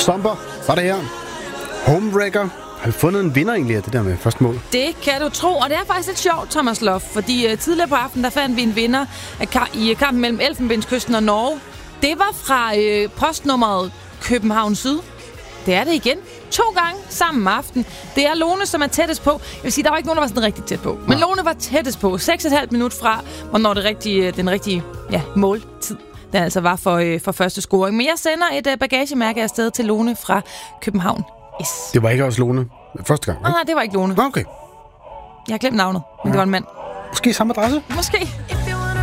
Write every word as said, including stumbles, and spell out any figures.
Stomper, var det her. Homewrecker. Har vi fundet en vinder egentlig af det der med første mål? Det kan du tro, og det er faktisk lidt sjovt, Thomas Loff, fordi uh, tidligere på aftenen, der fandt vi en vinder af kar- i kampen mellem Elfenbenskysten og Norge. Det var fra uh, postnummeret København Syd. Det er det igen. To gange samme aften. Det er Lone, som er tættest på. Jeg vil sige, der var ikke nogen, der var sådan rigtig tæt på. Men Lone var tættest på. seks komma fem minut fra, hvornår det rigtige, den rigtige ja, måltid, den altså var for, øh, for første scoring. Men jeg sender et øh, bagagemærke afsted til Lone fra København. Yes. Det var ikke også Lone første gang, ikke? Nej, det var ikke Lone. Okay. Jeg har glemt navnet, men ja. Det var en mand. Måske samme adresse? Måske.